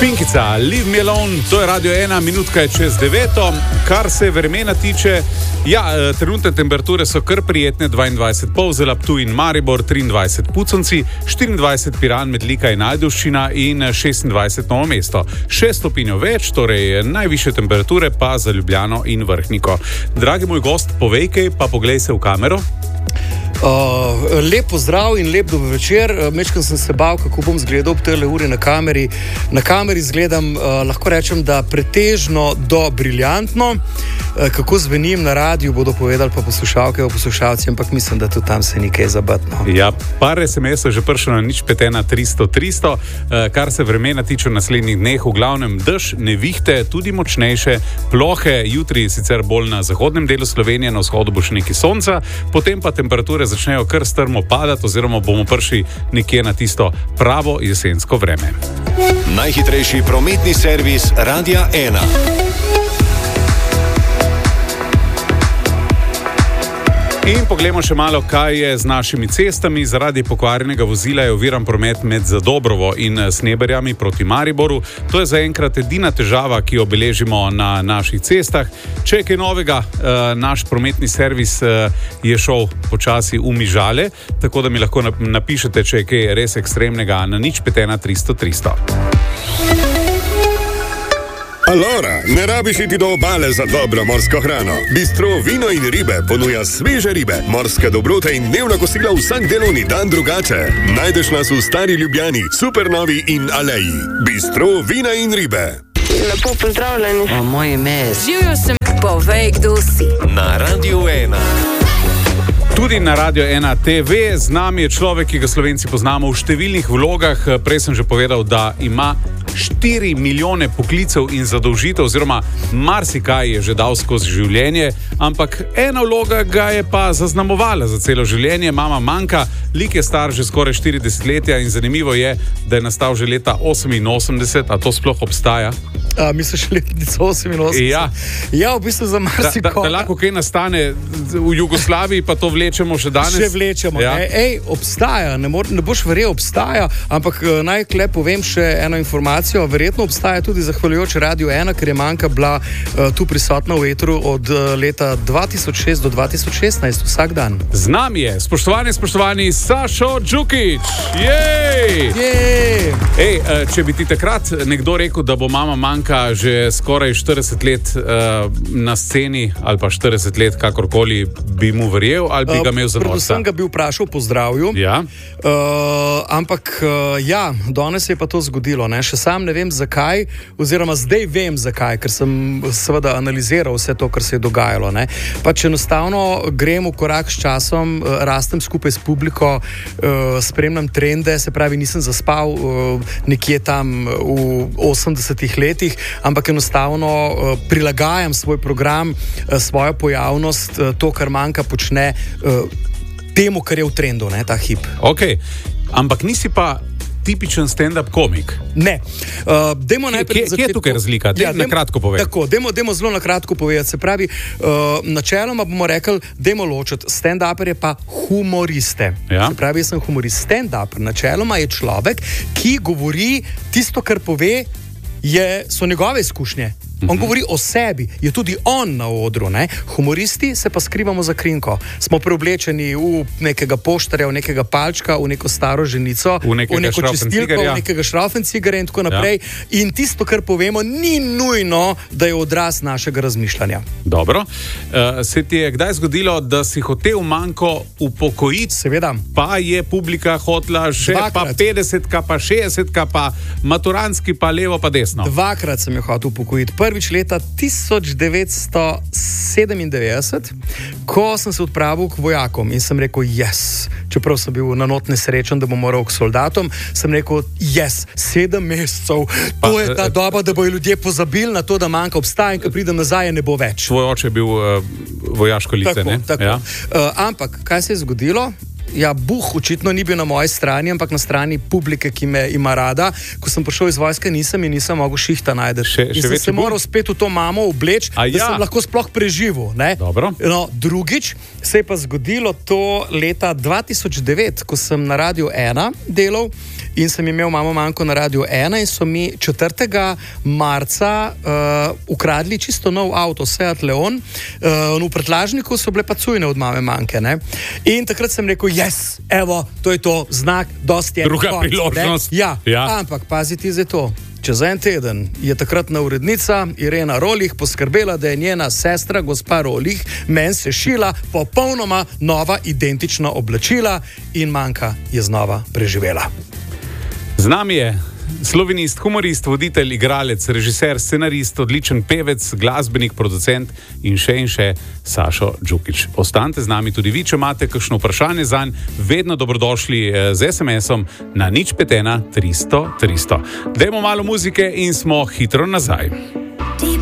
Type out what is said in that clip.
Pinkica, Leave Me Alone, to je Radio 1, minutka je čez 9. Kar se vremena tiče, trenutne temperature so kar prijetne, 22 Polzela, Ptuj in Maribor, 23 Puconci, 24 Piran, Metlika in Ajdovščina in 26 Novo mesto. 6 stopinj več, torej najvišje temperature pa za Ljubljano in Vrhniko. Dragi moj gost, povej kaj, pa poglej se v kamero. Lep pozdrav in lep dober večer. Mečkam sem se bal, kako bom zgledal ob tele uri na kameri. Na kameri zgledam, lahko rečem, da pretežno do briljantno. Kako zvenim na radiju, bodo povedali pa poslušalke o poslušalci, ampak mislim, da tudi tam se nekaj zabatno. Ja, par SMS-ov že prišlo na 051 300. Kar se vremena tiče v naslednjih dneh, v glavnem dež, nevihte, tudi močnejše, plohe, jutri sicer bolj na zahodnem delu Slovenije, na vzhodu bo še nekaj sonca, potem pa temperature začnejo kar strmo padati, oziroma bomo prišli nekje na tisto pravo jesensko vreme. Najhitrejši prometni servis Radia 1. In poglejmo še malo, kaj je z našimi cestami. Zaradi pokvarjenega vozila je oviran promet med Zadobrovo in Sneberjami proti Mariboru. To je zaenkrat edina težava, ki jo beležimo na naših cestah. Če je kaj novega, naš prometni servis je šel počasi v Mižale, tako da mi lahko napišete, če je kaj res ekstremnega, na 051 300 300. Alora, ne rabiš iti do obale za dobro morsko hrano. Bistro Vino in ribe ponuja sveže ribe, morske dobrote in dnevna kosila vsak delovni dan drugače. Najdeš nas v Stari Ljubljani, Supernovi in Aleji. Bistro Vina in ribe. Lepo pozdravljeni. Moje ime je... Živjo sem. Povej, kdo si. Na Radio 1. Tudi na Radio 1 TV. Z nami je človek, ki ga Slovenci poznamo v številnih vlogah. Prej sem že povedal, da ima 4 milijone poklicev in zadolžitev, oziroma marsikaj je že dal skozi življenje, ampak ena vloga ga je pa zaznamovala za celo življenje. Mama Manka, lik je star že skoraj 40 letja in zanimivo je, da je nastal že leta 88, a to sploh obstaja? Misliš letnico 88? Ja, v bistvu za marsikoga. Da lahko kaj nastane v Jugoslaviji, pa to vlečemo še danes? Še vlečemo, ja. Obstaja, ne boš verjel, obstaja, ampak naj povem še eno informacijo, verjetno obstaja tudi zahvaljujoč Radio 1, ker je Manka bila tu prisotna v etru od leta 2006 do 2016, vsak dan. Z nami je, spoštovani, Sašo Džukić! Jej! Če bi ti takrat nekdo rekel, da bo Mama Manka že skoraj 40 let na sceni, ali pa 40 let, kakorkoli, bi mu verjel, ali bi ga imel za nosa? Predvsem ga bi vprašal po zdravju, ja. Ampak danes je pa to zgodilo, ne? Še sam ne vem zakaj, oziroma zdaj vem zakaj, ker sem seveda analiziral vse to, kar se je dogajalo, ne? Pač enostavno grem v korak s časom, rastem skupaj s publiko, spremljam trende, se pravi, nisem zaspal nekje tam v 80-ih letih, ampak enostavno prilagajam svoj program, svojo pojavnost, to, kar Manka počne, temu, kar je v trendu, ne, ta hip. Ok, ampak nisi pa tipičen stand-up komik. Ne. Kje je tukaj razlika? Na kratko povedati. Tako, dajmo zelo na kratko povedati. Se pravi, načeloma bomo rekli, dajmo ločiti stand-upere pa humoriste. Ja. Se pravi, jaz sem humorist. Stand-up načeloma je človek, ki govori tisto, kar pove, so njegove izkušnje. On govori o sebi, je tudi on na odru, ne? Humoristi se pa skrivamo za krinko. Smo preoblečeni v nekega poštarja, v nekega palčka, v neko staro ženico, v neko čistilko, v nekega šrauffencigerja in tako naprej. Ja. In tisto, kar povemo, ni nujno, da je odraz našega razmišljanja. Dobro. Se ti je kdaj zgodilo, da si hotel Manko upokojiti? Seveda. Pa je publika hotla še pa 50-ka, pa 60-ka, pa maturantski, pa levo, pa desno? Dvakrat sem jo hotel upokojiti. Prvič leta 1997, ko sem se odpravil k vojakom in sem rekel, čeprav sem bil na not nesrečen, da bom moral k soldatom, sem rekel, 7 mesecev, to je ta doba, da bojo ljudje pozabili na to, da Manka obstaja in ko pridem nazaj, ne bo več. Tvoj oče je bil vojaško lice, ne? Tako. Ja. Ampak, kaj se je zgodilo? Očitno ni bil na moji strani, ampak na strani publike, ki me ima rada. Ko sem prišel iz vojske, nisem mogel šihta najti. In sem se moral spet v to mamo obleči, da sem lahko sploh preživel. No, drugič se je pa zgodilo to leta 2009, ko sem na Radio 1 delal in sem imel mamo manjko na Radiu 1 in so mi 4. marca ukradli čisto nov avto, Seat Leon. V prtljažniku so bile pa cujne od mame manjke. Ne? In takrat sem rekel, evo, to je to, znak, dosti je. Druga priložnost. Ja, ampak paziti za to. Čez en teden je takratna urednica Irena Rolih poskrbela, da je njena sestra, gospa Rolih, meni sešila popolnoma nova identična oblačila in manjka je znova preživela. Z nami je slovenist, humorist, voditelj, igralec, režiser, scenarist, odličen pevec, glasbenik, producent in še Sašo Džukić. Ostanite z nami tudi vi, če imate kakšno vprašanje zanj, vedno dobrodošli z SMS-om na 051 300 300. Dajmo malo muzike in smo hitro nazaj.